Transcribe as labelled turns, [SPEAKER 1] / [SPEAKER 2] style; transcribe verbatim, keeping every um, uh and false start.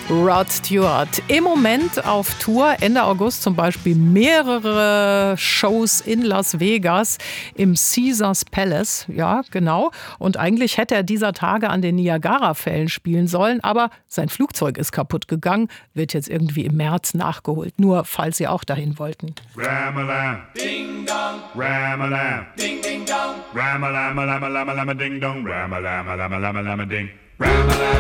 [SPEAKER 1] Rod Stewart. Im Moment auf Tour, Ende August zum Beispiel mehrere Shows in Las Vegas im Caesars Palace. Ja, genau. Und eigentlich hätte er dieser Tage an den Niagara-Fällen spielen sollen, aber sein Flugzeug ist kaputt gegangen, wird jetzt irgendwie im März nachgeholt. Nur, falls Sie auch dahin wollten.
[SPEAKER 2] Ram-a-lam, ding dong, ram-a-lam, ding ding dong, ram-a-lam, lam-a-lam, lam-a ding dong, ram-a-lam, lam-a-lam, lam-a ding, ram-a-lam.